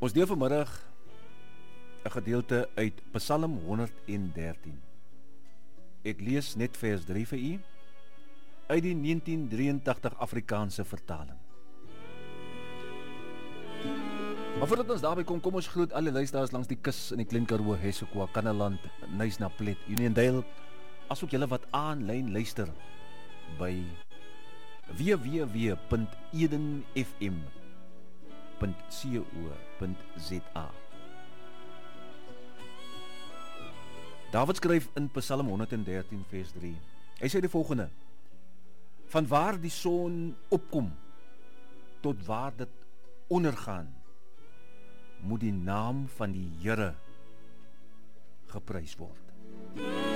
Ons deel vanmiddag 'n gedeelte uit Psalm 113. Ek lees net vers 3 vir u uit die 1983 Afrikaanse vertaling. Maar voordat ons daarby kom ons groet alle luisteraars langs die kus in die Klein Karoo, Hessequa, Kannaland, Nysna-Plet, Uniondale, asook julle wat aanlyn luister by www.edenfm.co.za. David skryf in Psalm 113 vers 3. Hy sê die volgende: Van waar die son opkom tot waar dit ondergaan, moet die naam van die Here geprys word.